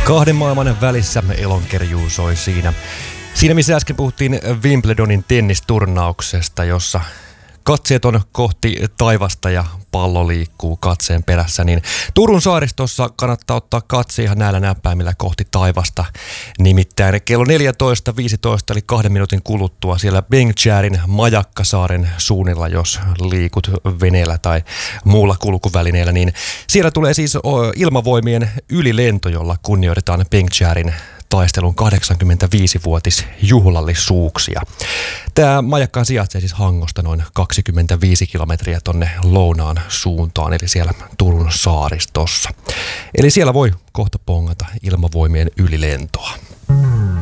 Kahden maailman välissä elonkerjuu soi siinä. Siinä missä äsken puhuttiin Wimbledonin tennisturnauksesta, jossa katseet on kohti taivasta ja pallo liikkuu katseen perässä, niin Turun saaristossa kannattaa ottaa katse ihan näillä näppäimillä kohti taivasta. Nimittäin kello 14.15 eli 2 minuutin kuluttua siellä Bengtskärin Majakkasaaren suunnilla, jos liikut veneellä tai muulla kulkuvälineellä, niin siellä tulee siis ilmavoimien ylilento, jolla kunnioitetaan Bengtskärin taistelun 85-vuotisjuhlallisuuksia. Tämä majakka sijaitsee siis Hangosta noin 25 kilometriä tonne lounaan suuntaan, eli siellä Turun saaristossa. Eli siellä voi kohta pongata ilmavoimien ylilentoa.